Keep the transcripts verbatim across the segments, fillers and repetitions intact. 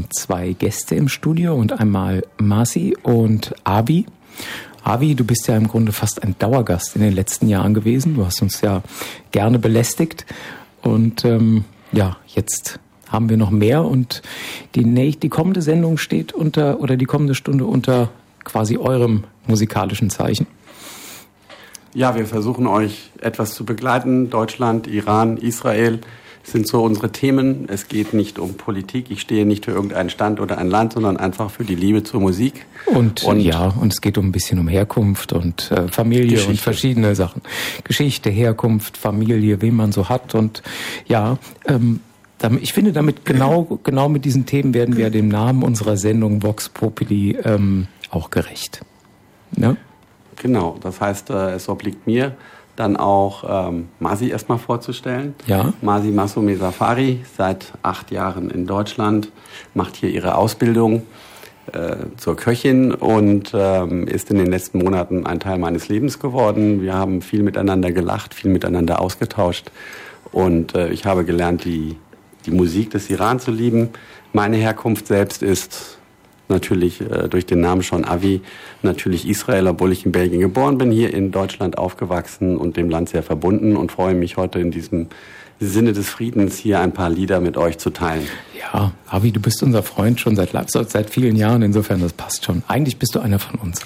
zwei Gäste im Studio und einmal Masi und Avi. Avi, du bist ja im Grunde fast ein Dauergast in den letzten Jahren gewesen. Du hast uns ja gerne belästigt. Und ähm, ja, jetzt haben wir noch mehr. Und die, die kommende Sendung steht unter, oder die kommende Stunde unter quasi eurem musikalischen Zeichen. Ja, wir versuchen euch etwas zu begleiten. Deutschland, Iran, Israel sind so unsere Themen. Es geht nicht um Politik. Ich stehe nicht für irgendeinen Stand oder ein Land, sondern einfach für die Liebe zur Musik. Und, und ja, und es geht um ein bisschen um Herkunft und äh, Familie Geschichte. Und verschiedene Sachen. Geschichte, Herkunft, Familie, wen man so hat. Und ja, ähm, damit, ich finde, damit genau, genau mit diesen Themen werden wir dem Namen unserer Sendung Vox Populi ähm, auch gerecht. Ja? Genau, das heißt, äh, es obliegt mir, dann auch ähm, Masi erstmal vorzustellen. Ja. Masi Massoumeh Safari, seit acht Jahren in Deutschland, macht hier ihre Ausbildung äh, zur Köchin und ähm, ist in den letzten Monaten ein Teil meines Lebens geworden. Wir haben viel miteinander gelacht, viel miteinander ausgetauscht und äh, ich habe gelernt, die, die Musik des Iran zu lieben. Meine Herkunft selbst ist natürlich äh, durch den Namen schon Avi, natürlich Israel, obwohl ich in Belgien geboren bin, hier in Deutschland aufgewachsen und dem Land sehr verbunden und freue mich heute in diesem Sinne des Friedens hier ein paar Lieder mit euch zu teilen. Ja, Avi, du bist unser Freund schon seit, seit vielen Jahren, insofern das passt schon. Eigentlich bist du einer von uns.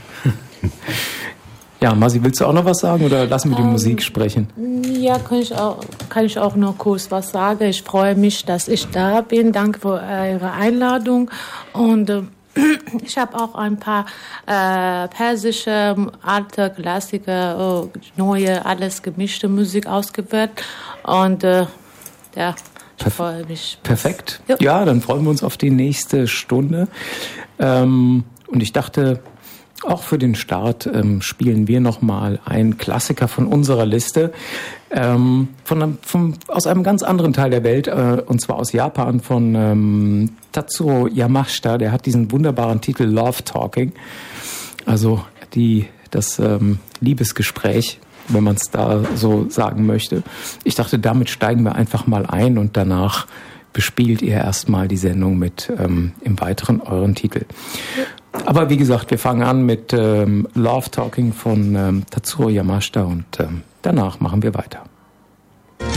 Ja, Masi, willst du auch noch was sagen oder lassen wir die ähm, Musik sprechen? Ja, kann ich, auch, kann ich auch noch kurz was sagen. Ich freue mich, dass ich da bin. Danke für eure Einladung. Und äh, ich habe auch ein paar äh, persische, alte Klassiker, äh, neue, alles gemischte Musik ausgewählt. Und äh, ja, ich Perf- freue mich. Perfekt. Ja. ja, dann freuen wir uns auf die nächste Stunde. Ähm, und ich dachte, auch für den Start ähm, spielen wir nochmal einen Klassiker von unserer Liste, ähm, von einem, von, aus einem ganz anderen Teil der Welt, äh, und zwar aus Japan, von ähm, Tatsuro Yamashita. Der hat diesen wunderbaren Titel Love Talking, also die, das ähm, Liebesgespräch, wenn man es da so sagen möchte. Ich dachte, damit steigen wir einfach mal ein und danach bespielt ihr erstmal die Sendung mit ähm, im Weiteren euren Titel. Aber wie gesagt, wir fangen an mit ähm, Love Talking von ähm, Tatsuro Yamashita und ähm, danach machen wir weiter.